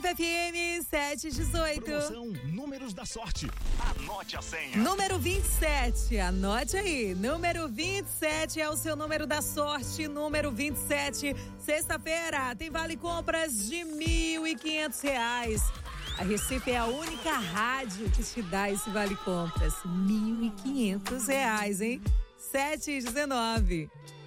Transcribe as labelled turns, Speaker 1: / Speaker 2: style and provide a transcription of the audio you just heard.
Speaker 1: Recife FM 718.
Speaker 2: Promoção Números da Sorte. Anote a senha.
Speaker 1: Número 27, anote aí. Número 27 é o seu número da sorte. Número 27, sexta-feira, tem vale compras de R$1.500. A Recife é a única rádio que te dá esse vale compras. R$1.500, hein? 7h19.